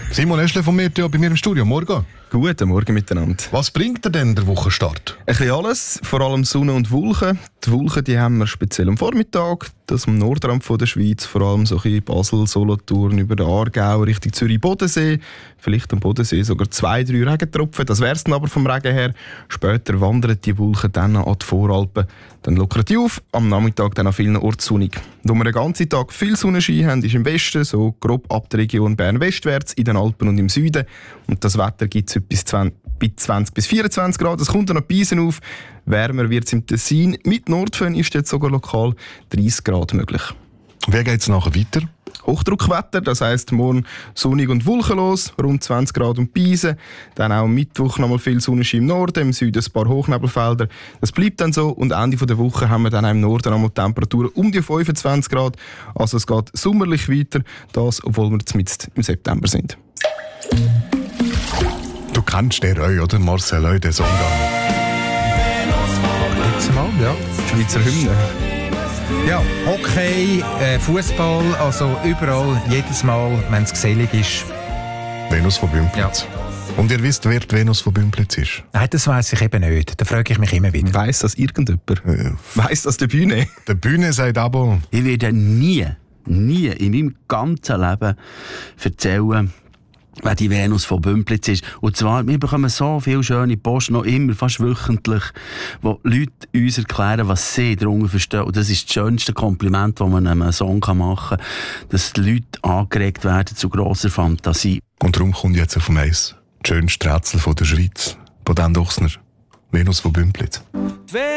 Simon Eschle von Meteo bei mir im Studio. Morgen. Guten Morgen miteinander. Was bringt dir denn der Wochenstart? Ein bisschen alles, vor allem Sonne und Wolken. Die Wolken die haben wir speziell am Vormittag, das am Nordrand von der Schweiz, vor allem so ein bisschen Basel, Solothurn, über den Aargau, Richtung Zürich, Bodensee. Vielleicht am Bodensee sogar 2-3 Regentropfen. Das wär's dann aber vom Regen her. Später wandern die Wolken dann an die Voralpen. Dann lockern die auf, am Nachmittag dann an vielen Orten sonnig. Wo wir den ganzen Tag viel Sonnenschein haben, ist im Westen, so grob ab der Region Bern-westwärts, in den Alpen und im Süden. Und das Wetter gibt es bis 20 bis 24 Grad. Es kommt dann noch Beisen auf. Wärmer wird es im Tessin. Mit Nordföhn ist jetzt sogar lokal 30 Grad möglich. Wie geht es nachher weiter? Hochdruckwetter, das heisst morgen sonnig und wolkenlos, rund 20 Grad und Beisen. Dann auch am Mittwoch nochmal viel Sonnenschein im Norden, im Süden ein paar Hochnebelfelder. Das bleibt dann so und Ende der Woche haben wir dann auch im Norden nochmal Temperaturen um die 25 Grad. Also es geht sommerlich weiter, das obwohl wir jetzt im September sind. Du kennst den Reu, oder? Marcel Reu, den Song da. Jetzt mal, ja. Schweizer Hymne. Ja, Hockey, Fußball, also überall, jedes Mal, wenn es gesellig ist. Venus von Bümplitz. Ja. Und ihr wisst, wer die Venus von Bümplitz ist? Nein, das weiss ich eben nicht. Da frage ich mich immer wieder. Weiss das irgendjemand? Weiss das der Bühne? Der Bühne sagt aber... Ich werde nie in meinem ganzen Leben erzählen, wer die Venus von Bümplitz ist. Und zwar, wir bekommen so viele schöne Post, noch immer, fast wöchentlich, wo Leute uns erklären, was sie darunter verstehen. Und das ist das schönste Kompliment, das man einem Song machen kann, dass die Leute angeregt werden zu grosser Fantasie. Und darum kommt jetzt auf Eis das schönste Rätsel von der Schweiz. Von Dan Duchsner. Venus von Bümplitz.